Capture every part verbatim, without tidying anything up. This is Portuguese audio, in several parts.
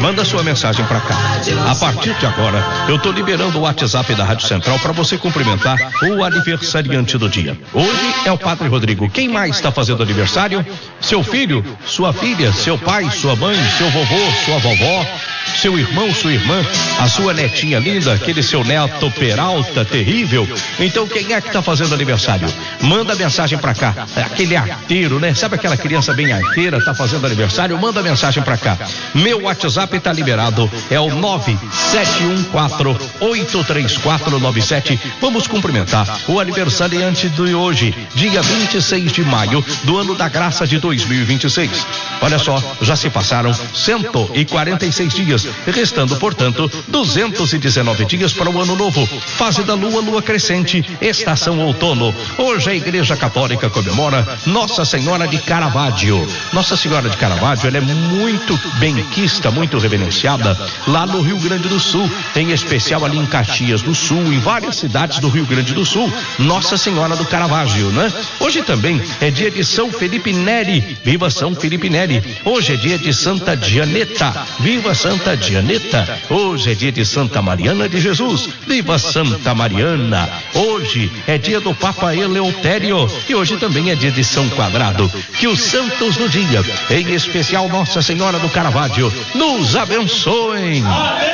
manda sua mensagem pra cá. A partir de agora, eu tô liberando o WhatsApp da Rádio Central pra você cumprimentar o aniversariante do dia. Hoje é o Padre Rodrigo. Quem mais está fazendo aniversário? Seu filho, sua filha, seu pai, sua mãe, seu vovô, sua vovó, seu irmão, sua irmã, a sua netinha linda, aquele seu neto Peralta terrível. Então quem é que tá fazendo aniversário? Manda mensagem pra cá. Aquele arteiro, né? Sabe aquela criança bem arteira, tá fazendo aniversário? Manda mensagem pra cá. Meu WhatsApp tá liberado, é o nove sete um quatro oito três quatro nove sete. Vamos cumprimentar o aniversariante de hoje, dia vinte e seis de maio do ano da graça de dois mil e vinte e seis. Olha só, já se passaram cento e quarenta e seis dias, restando, portanto, duzentos e dezenove dias para o ano novo. Fase da lua, lua crescente, estação outono. Hoje a Igreja Católica comemora Nossa Senhora de Caravaggio. Nossa Senhora de Caravaggio, ela é muito benquista, muito reverenciada lá no Rio Grande do Sul, em especial ali em Caxias do Sul, em várias cidades do Rio Grande do Sul. Nossa Senhora do Caravaggio, né? Hoje também é dia de São Felipe Neri. Viva São Felipe Neri. Hoje é dia de Santa Dianeta. Viva Santa Dianeta. Hoje é dia de Santa Mariana de Jesus. Viva Santa Mariana. Hoje é dia do Papa Eleutério. E hoje também é dia de São Quadrado. Que os santos do dia, em especial Nossa Senhora do Caravaggio, nos abençoem.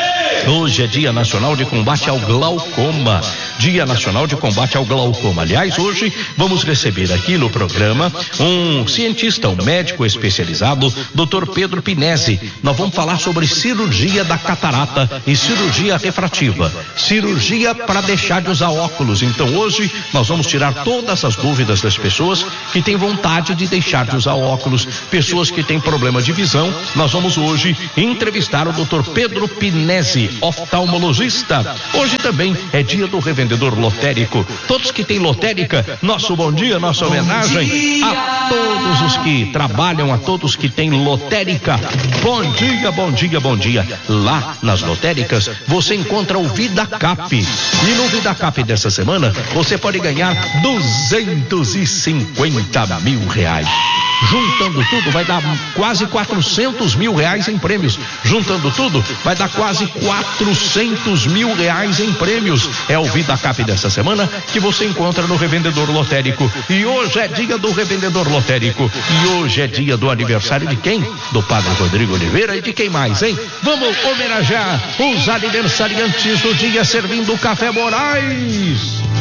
Hoje é dia nacional de combate ao glaucoma. Dia nacional de combate ao glaucoma. Aliás, hoje vamos receber aqui no programa um cientista, um médico especializado, doutor Pedro Pinesi. Nós vamos falar sobre cirurgia da catarata e cirurgia refrativa. Cirurgia para deixar de usar óculos. Então hoje nós vamos tirar todas as dúvidas das pessoas que têm vontade de deixar de usar óculos, pessoas que têm problema de visão. Nós vamos hoje entrevistar o doutor Pedro Pinesi, oftalmologista. Hoje também é dia do revendedor lotérico. Todos que têm lotérica, nosso bom dia, nossa homenagem a todos os que trabalham, a todos que têm lotérica. Bom dia, bom dia, bom dia. Lá nas lotéricas você encontra o VidaCap. E no VidaCap dessa semana você pode ganhar duzentos e cinquenta mil reais. Juntando tudo vai dar quase quatrocentos mil reais em prêmios. Juntando tudo vai dar quase quatrocentos mil reais em prêmios. É o VidaCap dessa semana que você encontra no revendedor lotérico. E hoje é dia do revendedor lotérico. E hoje é dia do aniversário de quem? Do Padre Rodrigo Oliveira e de quem mais, hein? Vamos homenagear os aniversariantes do dia servindo o Café Moraes.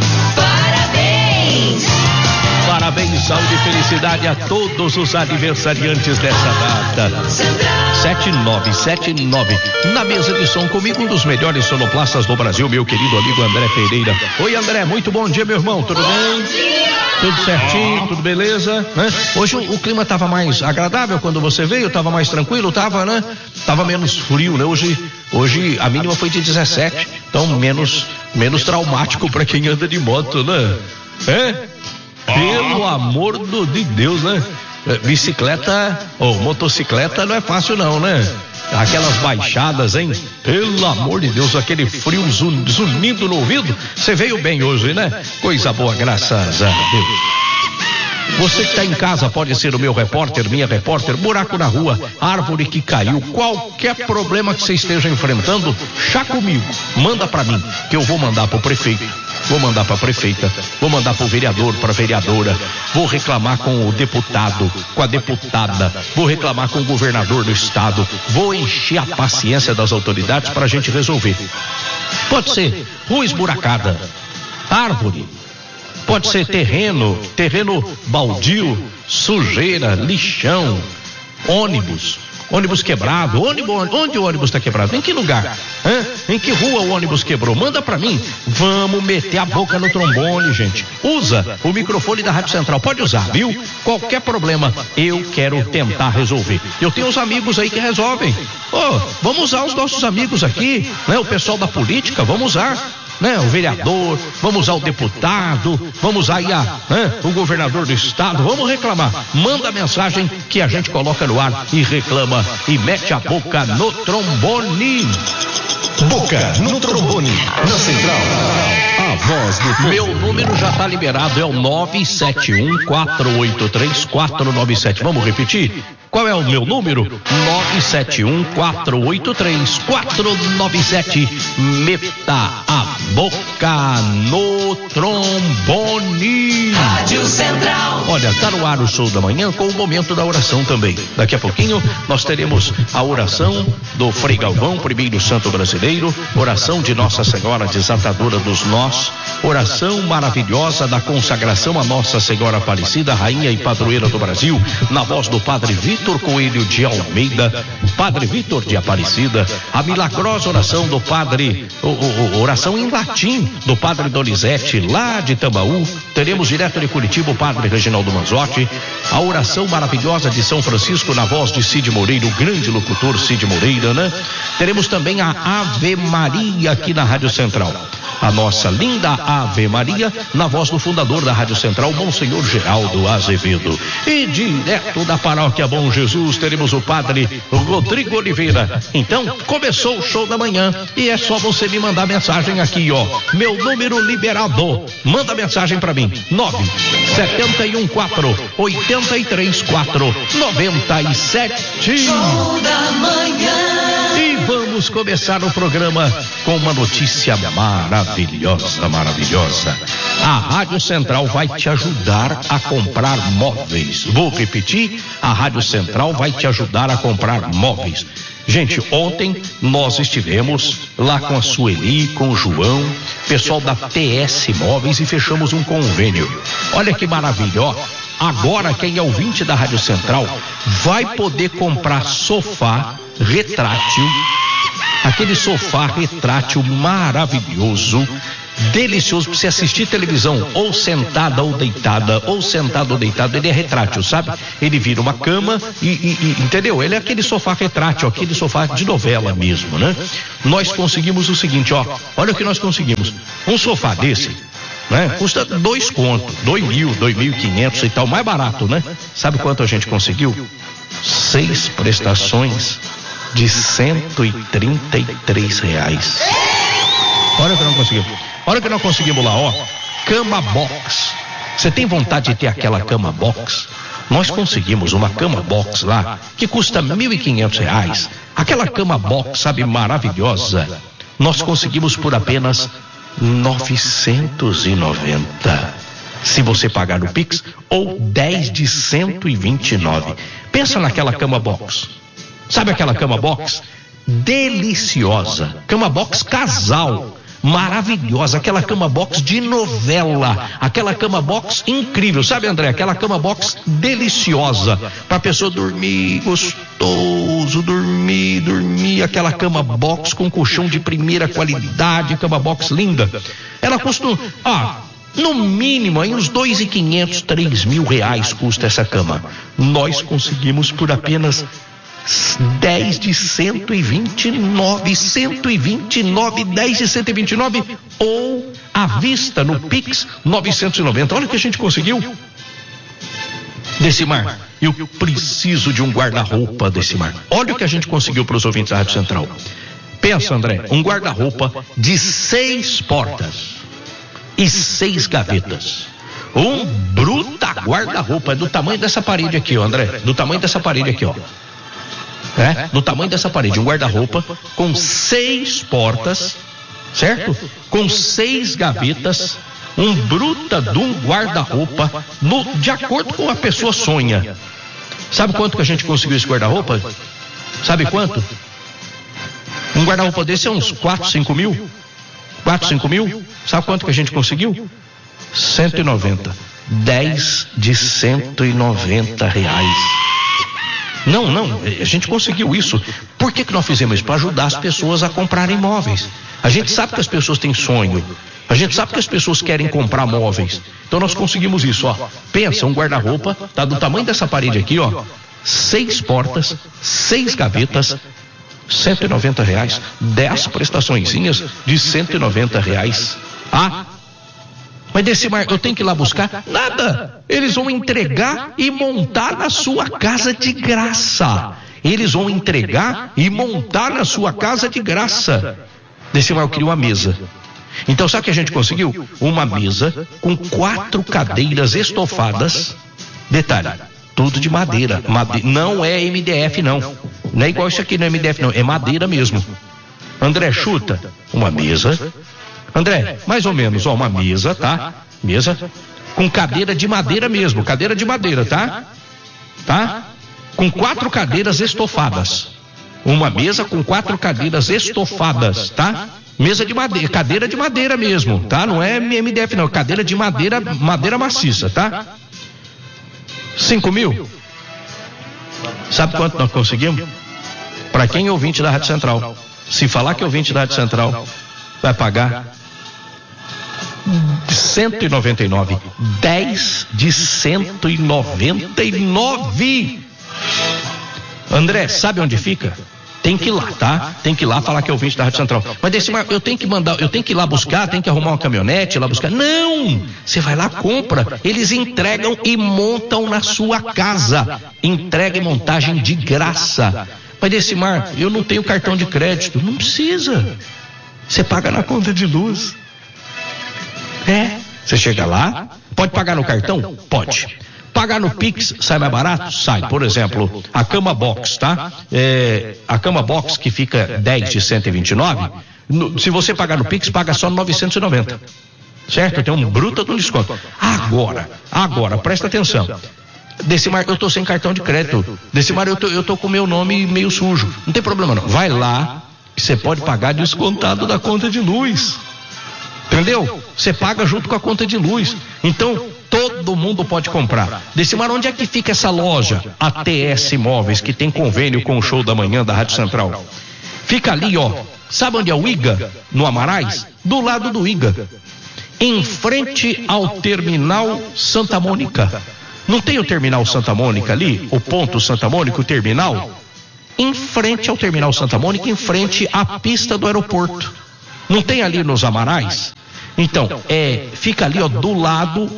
Parabéns! Parabéns, saúde e felicidade a todos os aniversariantes dessa data. sete nove sete nove. Na mesa de som comigo, um dos melhores sonoplastas do Brasil, meu querido amigo André Pereira. Oi, André, muito bom dia, meu irmão. Tudo bem? Tudo certinho, tudo beleza, né? Hoje o, o clima estava mais agradável quando você veio, estava mais tranquilo, estava, né? Tava menos frio, né? Hoje, hoje a mínima foi de dezessete, então menos, menos traumático para quem anda de moto, né? É? Pelo amor do, de Deus, né? Bicicleta ou motocicleta não é fácil não, né? Aquelas baixadas, hein? Pelo amor de Deus, aquele frio zunindo no ouvido. Você veio bem hoje, né? Coisa boa, graças a Deus. Você que está em casa pode ser o meu repórter, minha repórter. Buraco na rua, árvore que caiu, qualquer problema que você esteja enfrentando, chá comigo, manda para mim, que eu vou mandar pro prefeito, vou mandar pra prefeita, vou mandar pro vereador, pra vereadora, vou reclamar com o deputado, com a deputada, vou reclamar com o governador do estado, vou encher a paciência das autoridades pra gente resolver. Pode ser rua esburacada, árvore, pode ser terreno, terreno baldio, sujeira, lixão, ônibus, ônibus quebrado, ônibus, onde o ônibus está quebrado? Em que lugar? Hã? Em que rua o ônibus quebrou? Manda pra mim. Vamos meter a boca no trombone, gente. Usa o microfone da Rádio Central, pode usar, viu? Qualquer problema, eu quero tentar resolver. Eu tenho os amigos aí que resolvem. Oh, vamos usar os nossos amigos aqui, né? O pessoal da política, vamos usar. Né, o vereador, vamos usar o deputado, vamos usar aí a, né, o governador do estado, vamos reclamar. Manda mensagem que a gente coloca no ar e reclama e mete a boca no trombone. Boca no trombone, na central. A voz do povo. Meu número já está liberado, é o nove sete um, quatro oito três, quatro nove sete. Vamos repetir? Qual é o meu número? nove sete um, quatro oito três, quatro nove sete. Meta a boca no trombone. Rádio Central. Olha, tá no ar o show da manhã com o momento da oração também. Daqui a pouquinho nós teremos a oração do Frei Galvão, primeiro santo brasileiro, oração de Nossa Senhora Desatadora dos Nós, oração maravilhosa da consagração a Nossa Senhora Aparecida, rainha e padroeira do Brasil, na voz do Padre Vitor Coelho de Almeida, Padre Vitor de Aparecida, a milagrosa oração do Padre, o, o, oração em latim do Padre Donizete, lá de Tambaú. Teremos direto de Curitiba o Padre Reginaldo Manzotti, a oração maravilhosa de São Francisco na voz de Cid Moreira, o grande locutor Cid Moreira, né? Teremos também a Ave Maria aqui na Rádio Central. A nossa linda Ave Maria, na voz do fundador da Rádio Central, Monsenhor Geraldo Azevedo. E direto da Paróquia Bom Jesus, teremos o Padre Rodrigo Oliveira. Então, começou o show da manhã e é só você me mandar mensagem aqui, ó. Meu número liberado. Manda mensagem pra mim. nove sete um quatro, oito três quatro, nove sete. Show da manhã. E vamos começar o programa com uma notícia maravilhosa, maravilhosa. A Rádio Central vai te ajudar a comprar móveis. Vou repetir, a Rádio Central vai te ajudar a comprar móveis. Gente, ontem nós estivemos lá com a Sueli, com o João, pessoal da T S Móveis, e fechamos um convênio. Olha que maravilha, ó. Agora quem é ouvinte da Rádio Central vai poder comprar sofá retrátil, aquele sofá retrátil maravilhoso, delicioso para você assistir televisão, ou sentada ou deitada, ou sentado ou deitado. Ele é retrátil, sabe? Ele vira uma cama e, e, e entendeu? Ele é aquele sofá retrátil, aquele sofá de novela mesmo, né? Nós conseguimos o seguinte, ó, olha o que nós conseguimos. Um sofá desse, né? Custa dois contos, dois mil, dois mil e quinhentos e tal, mais barato, né? Sabe quanto a gente conseguiu? Seis prestações de cento e trinta e três reais. Olha o que não conseguimos. Olha o que não conseguimos lá, ó. Cama box. Você tem vontade de ter aquela cama box? Nós conseguimos uma cama box lá que custa mil e quinhentos reais. Aquela cama box, sabe, maravilhosa. Nós conseguimos por apenas novecentos e noventa. Se você pagar no Pix, ou dez de cento e vinte e nove. Pensa naquela cama box. Sabe aquela cama box? Deliciosa. Cama box casal. Maravilhosa, aquela cama box de novela, aquela cama box incrível, sabe, André? Aquela cama box deliciosa, pra pessoa dormir gostoso, dormir, dormir, aquela cama box com colchão de primeira qualidade, cama box linda. Ela custa, ó, no mínimo aí uns dois e quinhentos, três mil reais custa essa cama. Nós conseguimos por apenas dez de cento e vinte e nove, cento e vinte e nove, dez de cento e vinte e nove, ou à vista no Pix novecentos e noventa. Olha o que a gente conseguiu. Decimar, eu preciso de um guarda-roupa, Decimar. Olha o que a gente conseguiu para os ouvintes da Rádio Central. Pensa, André, um guarda-roupa de seis portas e seis gavetas. Um bruta guarda-roupa, é do tamanho dessa parede aqui, ó, André, do tamanho dessa parede aqui, ó. É, do tamanho dessa parede, um guarda-roupa com seis portas, certo? Com seis gavetas, um bruta de um guarda-roupa, no, de acordo com a pessoa sonha. Sabe quanto que a gente conseguiu esse guarda-roupa? Sabe quanto? Um guarda-roupa desse é uns quatro, cinco mil? quatro, cinco mil? Sabe quanto que a gente conseguiu? cento e noventa. dez de cento e noventa reais. Não, não, a gente conseguiu isso. Por que que nós fizemos isso? Para ajudar as pessoas a comprarem móveis. A gente sabe que as pessoas têm sonho. A gente sabe que as pessoas querem comprar móveis. Então nós conseguimos isso, ó. Pensa, um guarda-roupa, tá do tamanho dessa parede aqui, ó. Seis portas, seis gavetas, cento e noventa reais. Dez prestaçõezinhas de cento e noventa reais. Ah, mas Decimar, eu tenho que ir lá buscar? Nada. Eles vão entregar e montar na sua casa de graça. Eles vão entregar e montar na sua casa de graça. Decimar, eu queria uma mesa. Então, sabe o que a gente conseguiu? Uma mesa com quatro cadeiras estofadas. Detalhe, tudo de madeira. Made... Não é M D F, não. Não é igual isso aqui, não é M D F, não. É madeira mesmo. André, chuta. Uma mesa. André, mais ou menos, ó, uma mesa, tá? Mesa com cadeira de madeira mesmo. Cadeira de madeira, tá? Tá? Com quatro cadeiras estofadas. Uma mesa com quatro cadeiras estofadas, tá? Mesa de madeira, cadeira de madeira mesmo, tá? Não é M D F não, cadeira de madeira, madeira maciça, tá? Cinco mil? Sabe quanto nós conseguimos? Para quem é ouvinte da Rádio Central, se falar que é ouvinte da Rádio Central, vai pagar cento e noventa e nove. dez de cento e noventa e nove. André, sabe onde fica? Tem que ir lá, tá? Tem que ir lá falar que é ouvinte da Rádio Central. Mas desse, eu tenho que mandar, eu tenho que ir lá buscar, tem que arrumar uma caminhonete, ir lá buscar. Não! Você vai lá, compra. Eles entregam e montam na sua casa. Entrega e montagem de graça. Mas Decimar, eu não tenho cartão de crédito. Não precisa. Você paga na conta de luz. É. Você chega lá, pode pagar no cartão? Pode. Pagar no Pix sai mais barato? Sai. Por exemplo, a cama box, tá? É, a cama box que fica dez de cento e vinte e nove, no, se você pagar no Pix, paga só novecentos e noventa. Certo? Tem um bruto do desconto. Agora, agora, presta atenção. Decimar, eu tô sem cartão de crédito. Decimar, eu tô, eu tô com meu nome meio sujo. Não tem problema não. Vai lá, que você pode pagar descontado da conta de luz. Entendeu? Você paga junto com a conta de luz. Então, todo mundo pode comprar. Decimar, onde é que fica essa loja? A T S Móveis, que tem convênio com o Show da Manhã da Rádio Central. Fica ali, ó. Sabe onde é o I G A? No Amarais? Do lado do I G A. Em frente ao Terminal Santa Mônica. Não tem o Terminal Santa Mônica ali? O ponto Santa Mônica, o terminal? Em frente ao Terminal Santa Mônica, em frente à pista do aeroporto. Não tem ali nos Amarais? Então, é, fica ali, ó, do lado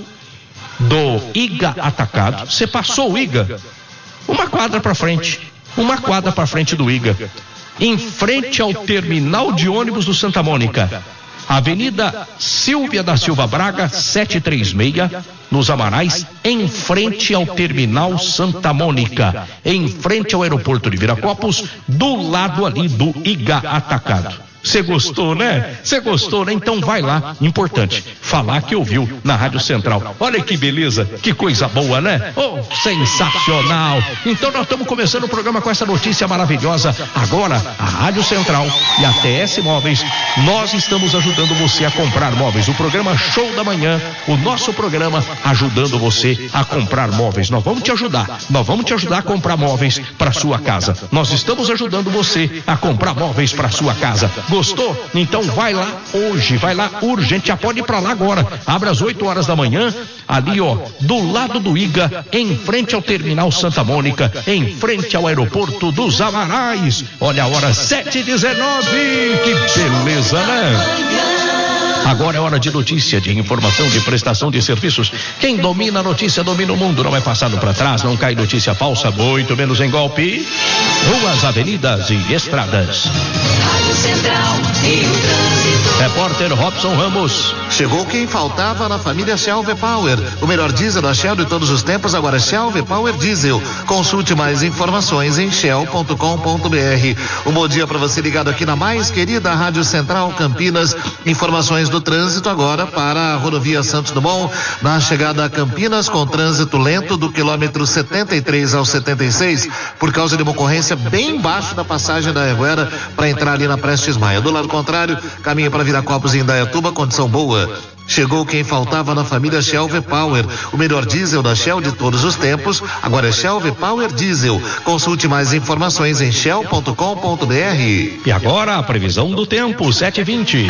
do I G A Atacado. Você passou o I G A? Uma quadra para frente. Uma quadra para frente do I G A. Em frente ao terminal de ônibus do Santa Mônica. Avenida Silvia da Silva Braga, setecentos e trinta e seis, nos Amarais, em frente ao terminal Santa Mônica. Em frente ao aeroporto de Viracopos, do lado ali do I G A Atacado. Você gostou, né? Você gostou, né? Então vai lá. Importante, falar que ouviu na Rádio Central. Olha que beleza, que coisa boa, né? Oh, sensacional. Então nós estamos começando o programa com essa notícia maravilhosa. Agora, a Rádio Central e a T S Móveis, nós estamos ajudando você a comprar móveis. O programa Show da Manhã, o nosso programa ajudando você a comprar móveis. Nós vamos te ajudar. Nós vamos te ajudar a comprar móveis para sua casa. Nós estamos ajudando você a comprar móveis para sua casa. Gostou? Então vai lá hoje, vai lá urgente, já pode ir pra lá agora. Abre às oito horas da manhã, ali ó, do lado do I G A, em frente ao Terminal Santa Mônica, em frente ao aeroporto dos Amarais. Olha a hora, sete e dezenove, que beleza, né? Agora é hora de notícia, de informação, de prestação de serviços. Quem domina a notícia domina o mundo, não é passado para trás, não cai notícia falsa, muito menos em golpe. Ruas, avenidas e estradas. Rádio Central e o trânsito. Repórter Robson Ramos. Chegou quem faltava na família Shell V-Power. O melhor diesel da Shell de todos os tempos, agora é Shell V-Power Diesel. Consulte mais informações em shell ponto com ponto b r. Um bom dia para você ligado aqui na mais querida Rádio Central Campinas. Informações do trânsito agora para a rodovia Santos Dumont, na chegada a Campinas, com trânsito lento do quilômetro setenta e três ao setenta e seis, por causa de uma ocorrência bem embaixo da passagem da Anhanguera para entrar ali na Prestes Maia. Do lado contrário, caminho para Viracopos e Indaiatuba, condição boa. Chegou quem faltava na família Shell V-Power. O melhor diesel da Shell de todos os tempos, agora é Shell V-Power Diesel. Consulte mais informações em shell ponto com ponto b r. E agora a previsão do tempo, sete e vinte.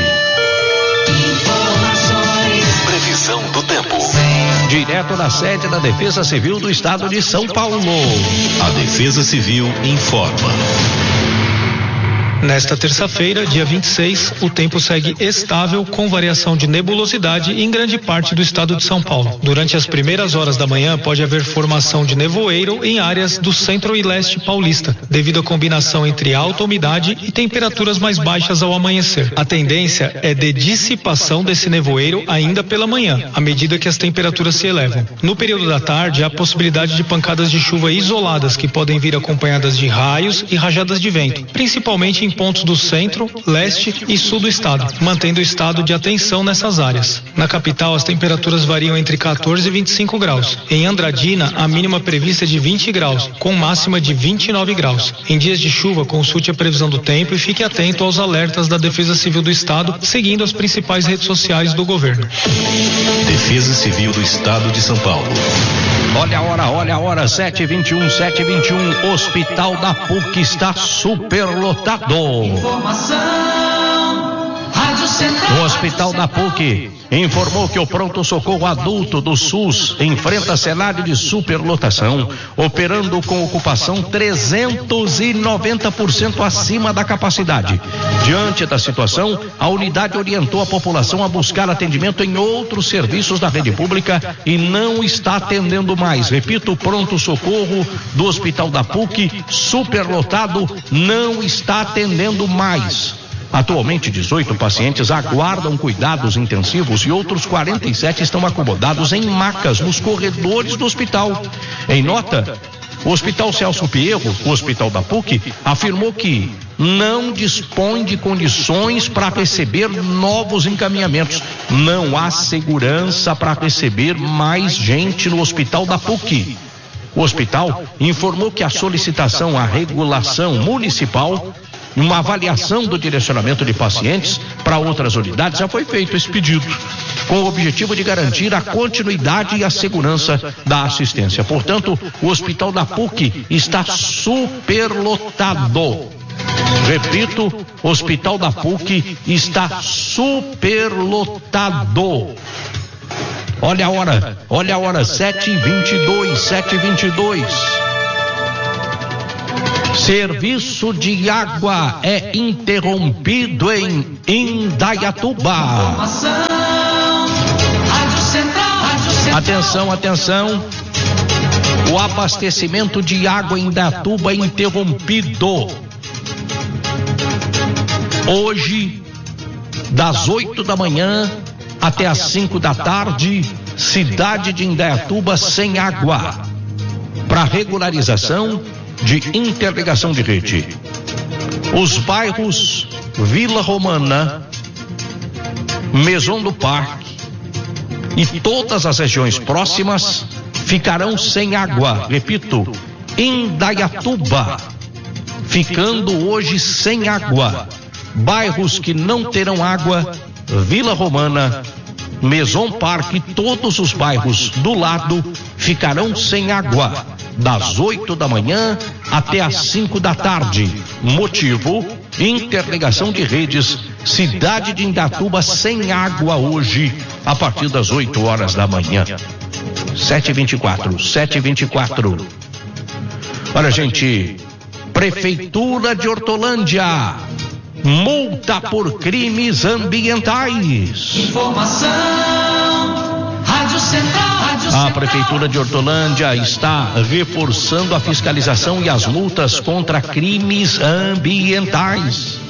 Informações. Previsão do tempo. Direto da sede da Defesa Civil do Estado de São Paulo. A Defesa Civil informa. Nesta terça-feira, dia vinte e seis, o tempo segue estável com variação de nebulosidade em grande parte do estado de São Paulo. Durante as primeiras horas da manhã pode haver formação de nevoeiro em áreas do centro e leste paulista, devido à combinação entre alta umidade e temperaturas mais baixas ao amanhecer. A tendência é de dissipação desse nevoeiro ainda pela manhã, à medida que as temperaturas se elevam. No período da tarde, há possibilidade de pancadas de chuva isoladas que podem vir acompanhadas de raios e rajadas de vento, principalmente em pontos do centro, leste e sul do estado, mantendo o estado de atenção nessas áreas. Na capital, as temperaturas variam entre quatorze e vinte e cinco graus. Em Andradina, a mínima prevista é de vinte graus, com máxima de vinte e nove graus. Em dias de chuva, consulte a previsão do tempo e fique atento aos alertas da Defesa Civil do Estado, seguindo as principais redes sociais do governo. Defesa Civil do Estado de São Paulo. Olha a hora, olha a hora, sete e vinte e um, sete e vinte e um, Hospital da P U C está superlotado. Informação, Rádio Central. O Hospital da P U C informou que o pronto-socorro adulto do SUS enfrenta cenário de superlotação, operando com ocupação trezentos e noventa por cento acima da capacidade. Diante da situação, a unidade orientou a população a buscar atendimento em outros serviços da rede pública e não está atendendo mais. Repito, o pronto-socorro do Hospital da P U C, superlotado, não está atendendo mais. Atualmente, dezoito pacientes aguardam cuidados intensivos e outros quarenta e sete estão acomodados em macas nos corredores do hospital. Em nota, o Hospital Celso Pierro, o Hospital da P U C, afirmou que não dispõe de condições para receber novos encaminhamentos. Não há segurança para receber mais gente no Hospital da P U C. O hospital informou que a solicitação à regulação municipal, uma avaliação do direcionamento de pacientes para outras unidades, já foi feito esse pedido, com o objetivo de garantir a continuidade e a segurança da assistência. Portanto, o Hospital da P U C está superlotado. Repito, o Hospital da P U C está superlotado. Olha a hora, olha a hora, sete e vinte e dois, sete e vinte e dois. Serviço de água é interrompido em Indaiatuba. Atenção, atenção. O abastecimento de água em Indaiatuba é interrompido. Hoje, das oito da manhã até às cinco da tarde, cidade de Indaiatuba sem água. Para regularização de interligação de rede. Os bairros Vila Romana, Maison do Parque e todas as regiões próximas ficarão sem água. Repito, Indaiatuba ficando hoje sem água. Bairros que não terão água: Vila Romana, Maison Parque, todos os bairros do lado ficarão sem água, das oito da manhã até às cinco da tarde. Motivo: interligação de redes. Cidade de Indaiatuba sem água hoje, a partir das oito horas da manhã. sete e vinte e quatro, sete e vinte e quatro. Olha, gente, Prefeitura de Hortolândia multa por crimes ambientais. Informação, Rádio Central, Rádio Central. A Prefeitura de Hortolândia está reforçando a fiscalização e as multas contra crimes ambientais.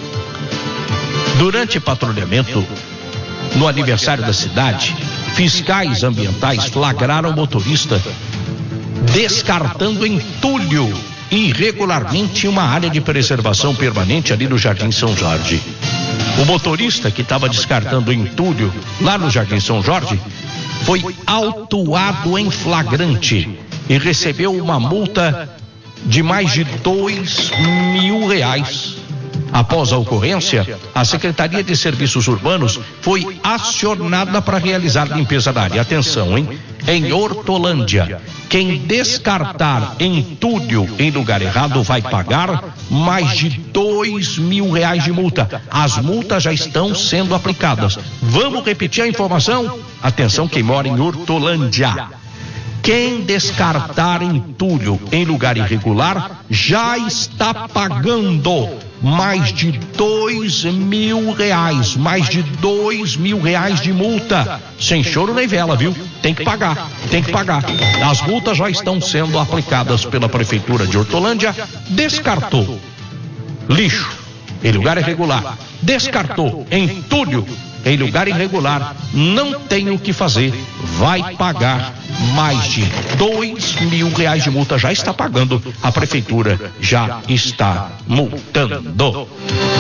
Durante patrulhamento no aniversário da cidade, fiscais ambientais flagraram o motorista descartando entulho irregularmente em uma área de preservação permanente ali no Jardim São Jorge. O motorista que estava descartando entulho lá no Jardim São Jorge foi autuado em flagrante e recebeu uma multa de mais de dois mil reais. Após a ocorrência, a Secretaria de Serviços Urbanos foi acionada para realizar limpeza da área. Atenção, hein? Em Hortolândia, quem descartar entulho em lugar errado vai pagar mais de dois mil reais de multa. As multas já estão sendo aplicadas. Vamos repetir a informação? Atenção, quem mora em Hortolândia. Quem descartar entulho em lugar irregular já está pagando mais de dois mil reais, mais de dois mil reais de multa, sem choro nem vela, viu? Tem que pagar, tem que pagar. As multas já estão sendo aplicadas pela Prefeitura de Hortolândia. Descartou lixo em lugar irregular, descartou entulho em lugar irregular, não tem o que fazer, vai pagar mais de dois mil reais de multa. Já está pagando, a prefeitura já está multando.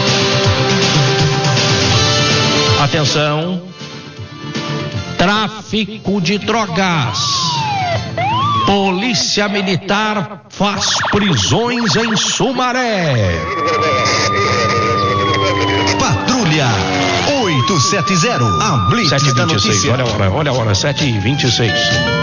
Atenção, tráfico de drogas. Polícia Militar faz prisões em Sumaré. Patrulha oito sete zero, a Blitz sete e da vinte e seis, notícia. olha a hora, olha a hora, sete e vinte e seis.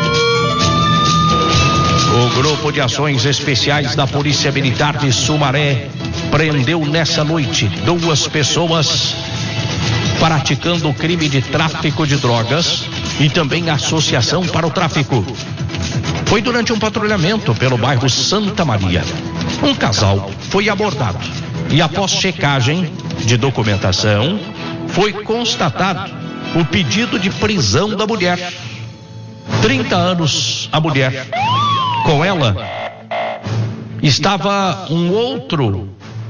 O Grupo de Ações Especiais da Polícia Militar de Sumaré prendeu nessa noite duas pessoas praticando o crime de tráfico de drogas e também associação para o tráfico. Foi durante um patrulhamento pelo bairro Santa Maria. Um casal foi abordado e, após checagem de documentação, foi constatado o pedido de prisão da mulher. trinta anos a mulher. Com ela estava um outro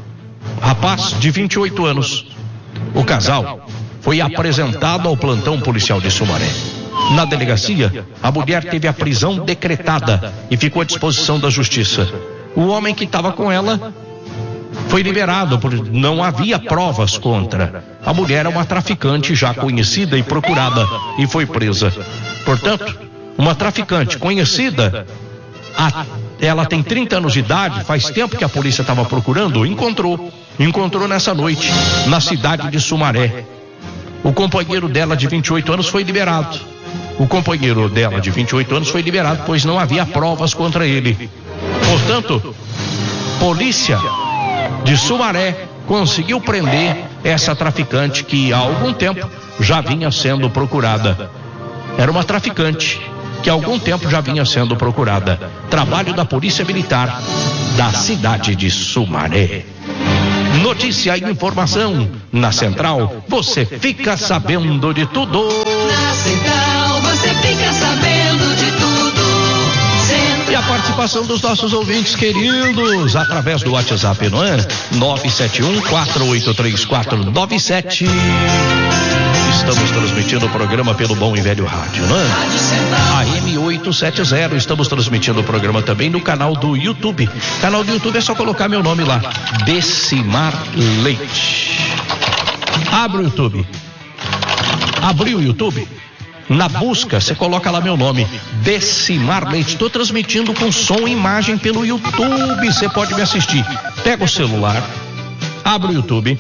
rapaz de vinte e oito anos. O casal foi apresentado ao plantão policial de Sumaré. Na delegacia, a mulher teve a prisão decretada e ficou à disposição da justiça. O homem que estava com ela foi liberado, porque não havia provas contra. A mulher é uma traficante já conhecida e procurada e foi presa. Portanto, uma traficante conhecida, a, ela tem trinta anos de idade, faz tempo que a polícia estava procurando, encontrou. Encontrou nessa noite, na cidade de Sumaré. O companheiro dela de vinte e oito anos foi liberado. O companheiro dela de vinte e oito anos foi liberado, pois não havia provas contra ele. Portanto, polícia de Sumaré conseguiu prender essa traficante que há algum tempo já vinha sendo procurada. Era uma traficante que há algum tempo já vinha sendo procurada. Trabalho da Polícia Militar da cidade de Sumaré. Notícia e informação na Central, você fica sabendo de tudo. Na Central você fica sabendo de tudo. Central. E a participação dos nossos ouvintes queridos através do WhatsApp, não é? nove sete um, quatro oito três quatro nove sete. Estamos transmitindo o programa pelo Bom e Velho Rádio, não é? Rádio Central. A M oitocentos e setenta. Estamos transmitindo o programa também no canal do YouTube. Canal do YouTube é só colocar meu nome lá, Decimar Leite. Abre o YouTube. Abriu o YouTube. Na busca, você coloca lá meu nome, Decimar Leite. Estou transmitindo com som e imagem pelo YouTube. Você pode me assistir. Pega o celular, abre o YouTube.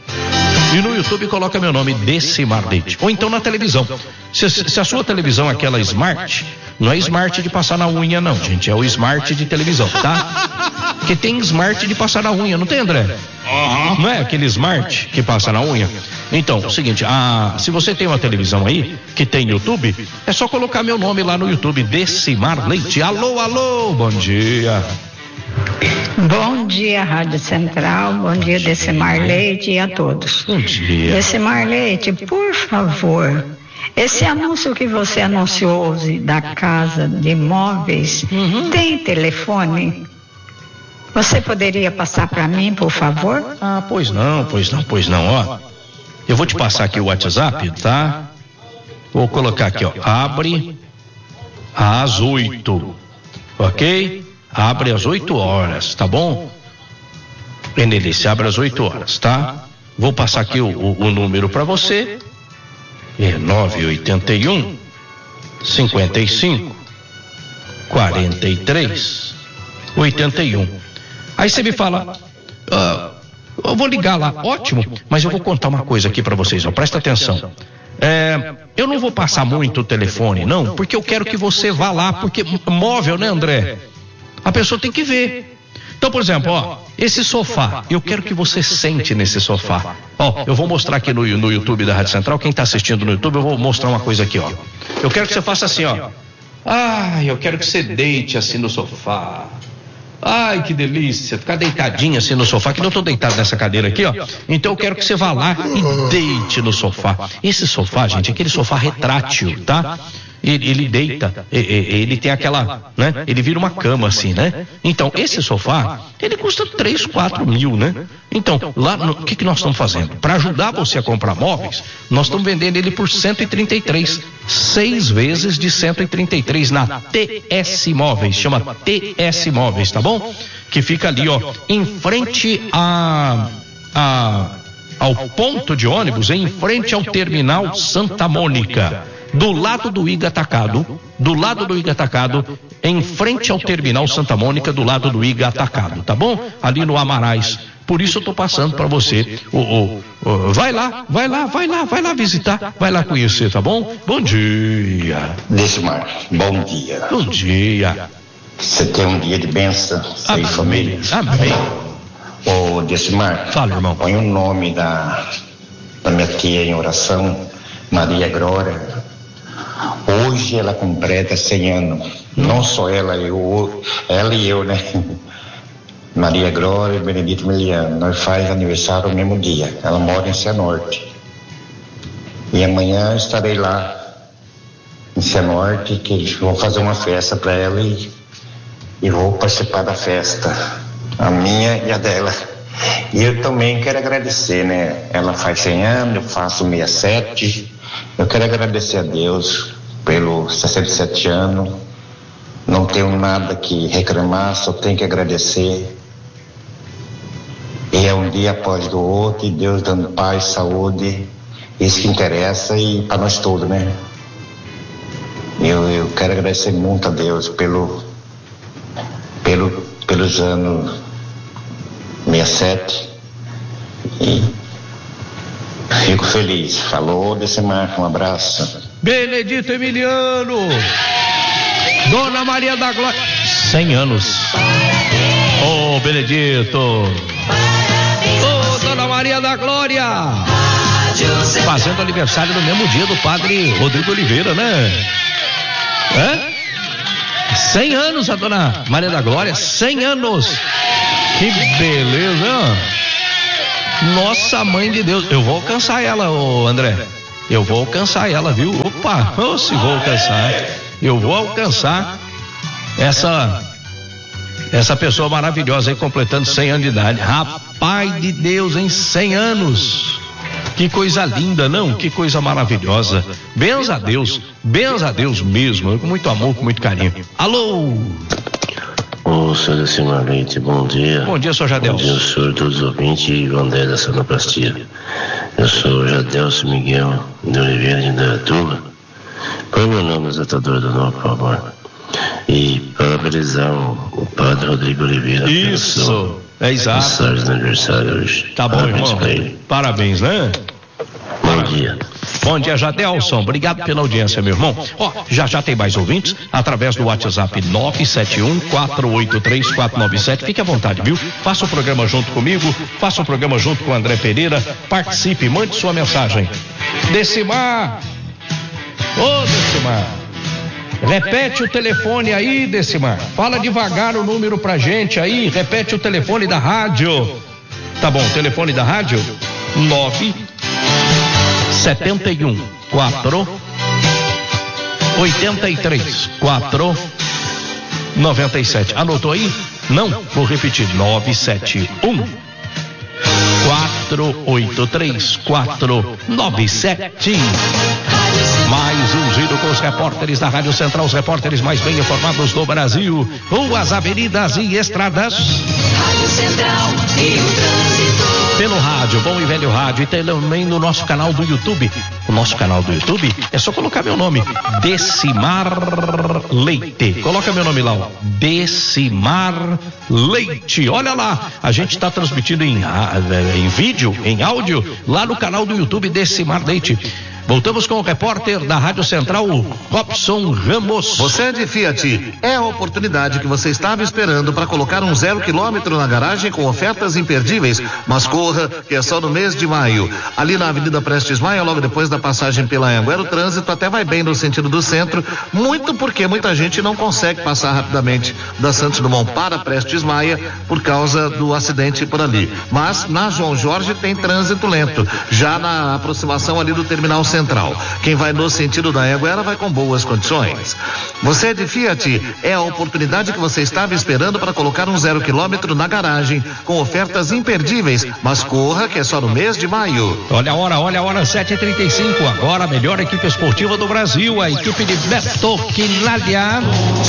E no YouTube coloca meu nome, Decimar Leite. Ou então na televisão. Se, se a sua televisão é aquela Smart, não é Smart de passar na unha não, gente. É o Smart de televisão, tá? Porque tem Smart de passar na unha, não tem, André? Uhum. Não é aquele Smart que passa na unha? Então, é o seguinte, a, se você tem uma televisão aí, que tem YouTube, é só colocar meu nome lá no YouTube, Decimar Leite. Alô, alô, bom dia. Bom dia, Rádio Central, bom dia, Decimar Leite e a todos. Bom dia. Decimar Leite, por favor, esse anúncio que você anunciou hoje da casa de imóveis, uhum. Tem telefone? Você poderia passar para mim, por favor? Ah, pois não, pois não, pois não, ó. Eu vou te passar aqui o WhatsApp, tá? Vou colocar aqui, ó, abre às oito, ok? Abre às oito horas, tá bom? Enelice, abre às oito horas, tá? Vou passar aqui o, o, o número para você. É nove oito um, cinquenta e cinco, quarenta e três, oitenta e um. Aí você me fala, ah, eu vou ligar lá, ótimo, mas eu vou contar uma coisa aqui para vocês, ó, presta atenção. É, eu não vou passar muito o telefone, não, porque eu quero que você vá lá, porque móvel, né, André? A pessoa tem que ver. Então, por exemplo, ó, esse sofá, eu quero que você sente nesse sofá. Ó, eu vou mostrar aqui no, no YouTube da Rádio Central, quem está assistindo no YouTube, eu vou mostrar uma coisa aqui, ó. Eu quero que você faça assim, ó. Ah, eu quero que você deite assim no sofá. Ai, que delícia, ficar deitadinha assim no sofá, que não tô deitado nessa cadeira aqui, ó. Então eu quero que você vá lá e deite no sofá. Esse sofá, gente, é aquele sofá retrátil, tá? Ele, ele deita, ele tem aquela, né? Ele vira uma cama assim, né? Então, esse sofá, ele custa três, quatro mil, né? Então, lá, o que que nós estamos fazendo? Para ajudar você a comprar móveis, nós estamos vendendo ele por cento e trinta e três, seis vezes de cento e trinta e três na T S Móveis, chama T S Móveis, tá bom? Que fica ali, ó, em frente a, a, ao ponto de ônibus, em frente ao terminal Santa Mônica. Do lado do I G Atacado, do lado do I G Atacado, em frente ao terminal Santa Mônica, do lado do I G Atacado, tá bom? Ali no Amarais. Por isso eu tô passando para você. Oh, oh, oh, vai lá, vai lá, vai lá, vai lá visitar, vai lá conhecer, tá bom? Bom dia. Decimar, bom dia. Bom dia. Você tem um dia de bênção, você e família. Amém. Ô, Decimar, fala, irmão. Põe o nome da, da minha tia em oração, Maria Glória. Hoje ela completa cem anos. Não só ela, eu, ela e eu, né? Maria Glória e Benedito Miliano. Nós faz aniversário no mesmo dia. Ela mora em Cianorte. E amanhã estarei lá em Cianorte, que vou fazer uma festa para ela e, e vou participar da festa. A minha e a dela. E eu também quero agradecer, né? Ela faz cem anos, eu faço sessenta e sete. Eu quero agradecer a Deus pelos sessenta e sete anos. Não tenho nada que reclamar, só tenho que agradecer. E é um dia após do outro, e Deus dando paz, saúde, isso que interessa e para nós todos, né? Eu, eu quero agradecer muito a Deus pelo, pelo, pelos anos sessenta e sete e fico feliz. Falou, Decimar, um abraço. Benedito Emiliano, Dona Maria da Glória, cem anos. Ô, oh, Benedito. Ô, oh, Dona Maria da Glória, fazendo aniversário no mesmo dia do padre Rodrigo Oliveira, né? É? cem anos a Dona Maria da Glória, cem anos. Que beleza. Nossa mãe de Deus, eu vou alcançar ela, ô André. Eu vou alcançar ela, viu? Opa, oh, se vou alcançar. Eu vou alcançar essa essa pessoa maravilhosa aí, completando cem anos de idade. Rapaz de Deus, em cem anos. Que coisa linda, não? Que coisa maravilhosa. Benza a Deus, benza a Deus mesmo, com muito amor, com muito carinho. Alô? Ô, senhor Decimar Leite, bom dia. Bom dia, senhor Jadelso. Bom dia, senhor, todos os ouvintes e Vandé da Sonoplastia. Eu sou Jadelso Miguel de Oliveira de Indaiatuba. Põe meu nome no exaltador do nome, por favor. E parabenizar o, o padre Rodrigo Oliveira. Isso, é exato. Mensagem de aniversário hoje. Tá bom, parabéns, irmão. Pra ele. Parabéns, né? Bom dia. Bom dia, Jadelson. Obrigado pela audiência, meu irmão. Ó, já já tem mais ouvintes através do WhatsApp nove sete um, quatro oito três, quatro nove sete. Fique à vontade, viu? Faça o programa junto comigo, faça o programa junto com o André Pereira. Participe, mande sua mensagem. Decimar. Ô, Decimar. Repete o telefone aí, Decimar. Fala devagar o número pra gente aí. Repete o telefone da rádio. Tá bom, telefone da rádio nove setenta e um, quatro oitenta e três, quatro noventa e sete. Anotou aí? Não? Vou repetir. nove sete um, quatro oito três, quatro nove sete. Mais um giro com os repórteres da Rádio Central, os repórteres mais bem informados do Brasil. Ruas, avenidas e estradas. Rádio Central e o trânsito. Pelo rádio, bom e velho rádio, e também no nosso canal do YouTube. O nosso canal do YouTube é só colocar meu nome, Decimar Leite. Coloca meu nome lá, ó. Decimar Leite. Olha lá, a gente está transmitindo em, em vídeo, em áudio, lá no canal do YouTube Decimar Leite. Voltamos com o repórter da Rádio Central, Robson Ramos. Você é de Fiat, é a oportunidade que você estava esperando para colocar um zero quilômetro na garagem com ofertas imperdíveis, mas corra, que é só no mês de maio. Ali na Avenida Prestes Maia, logo depois da passagem pela Anhanguera, o trânsito até vai bem no sentido do centro, muito porque muita gente não consegue passar rapidamente da Santos Dumont para Prestes Maia por causa do acidente por ali. Mas na João Jorge tem trânsito lento, já na aproximação ali do terminal central. Quem vai no sentido da Anhanguera vai com boas condições. Você é de Fiat, é a oportunidade que você estava esperando para colocar um zero quilômetro na garagem com ofertas imperdíveis, mas corra que é só no mês de maio. Olha a hora, olha a hora, sete e trinta e cinco. Agora a melhor equipe esportiva do Brasil, a equipe de Beto Quinalha.